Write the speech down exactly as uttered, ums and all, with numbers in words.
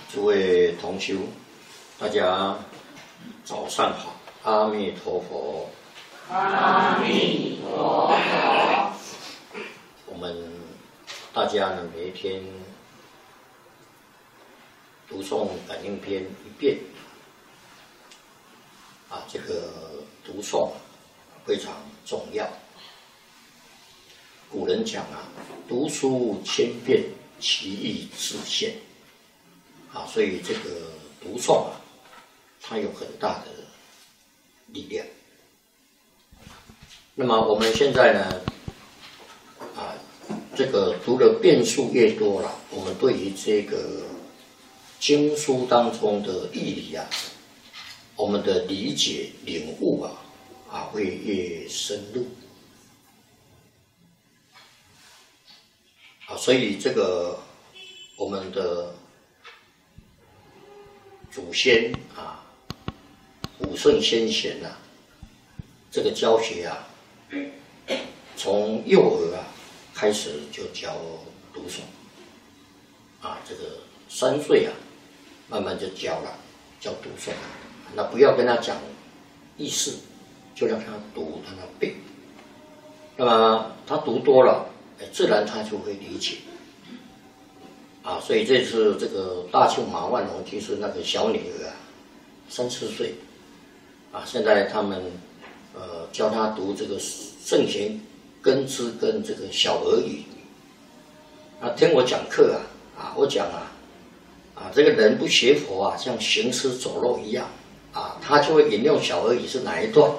诸位同修，大家早上好，阿弥陀佛。 阿弥陀佛。 我们大家呢，每一天读诵感应篇一遍，啊，这个读诵非常重要。古人讲啊，读书千遍，其义自现。啊，所以这个读诵啊，它有很大的力量。那么我们现在呢，啊，这个读的遍数越多了，我们对于这个经书当中的义理啊，我们的理解领悟啊，啊会越深入。啊，所以这个我们的祖先啊，古圣先贤啊，这个教学啊，从幼儿啊开始就教读诵，啊，这个三岁啊，慢慢就教了，教读诵。那不要跟他讲意思，就让他读，让他背。那么他读多了，哎，自然他就会理解。啊，所以这次这个大庆马万龙，就是那个小女儿啊，三四岁，啊，现在他们呃教她读这个圣贤根知跟这个小儿语。啊，听我讲课啊，啊，我讲啊，啊，这个人不学佛啊，像行尸走肉一样，啊，他就会引用小儿语是哪一段。